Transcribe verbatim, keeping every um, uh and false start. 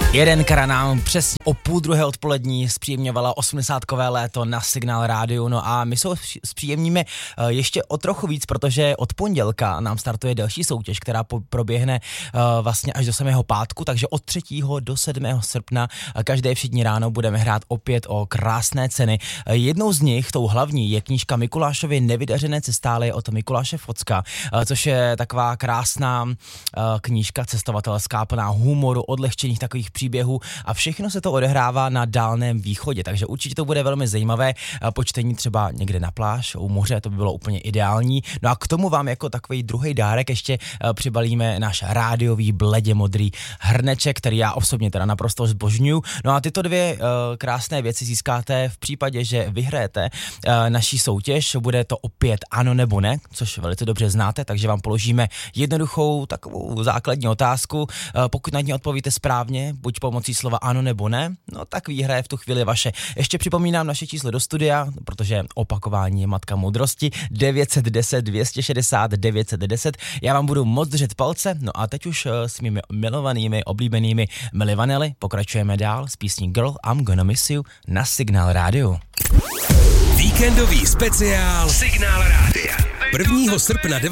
Jeden kara nám přesně o půl druhé odpolední zpříjemňovala osmdesátkové léto na Signál rádiu, no a my jsou zpříjemníme ještě o trochu víc, protože od pondělka nám startuje další soutěž, která po- proběhne vlastně až do samého pátku, takže od třetího do sedmého srpna každé všední ráno budeme hrát opět o krásné ceny. Jednou z nich, tou hlavní, je knížka Mikulášovy Nevydařené cestály od Mikuláše Focka, což je taková krásná knížka cestovatelská, plná humoru, odlehčených takových příběhů a všechno se to odehrává na Dálném východě, takže určitě to bude velmi zajímavé po čtení třeba někde na pláž, u moře, to by bylo úplně ideální. No a k tomu vám jako takový druhý dárek ještě přibalíme náš rádiový bledě modrý hrneček, který já osobně teda naprosto zbožňuju. No a tyto dvě uh, krásné věci získáte v případě, že vyhrajete uh, naší soutěž, bude to opět ano nebo ne, což velice dobře znáte, takže vám položíme jednoduchou takovou základní otázku. Uh, pokud na ní odpovíte správně, buď pomocí slova ano nebo ne, no tak výhra je v tu chvíli vaše. Ještě připomínám naše číslo do studia, protože opakování je matka moudrosti, devět set deset dvě stě šedesát devět set deset. Já vám budu moc držet palce, no a teď už s mými milovanými, oblíbenými Milli Vanilli pokračujeme dál s písní Girl, I'm Gonna Miss You na Signál rádiu. Víkendový speciál Signál rádia. prvního srpna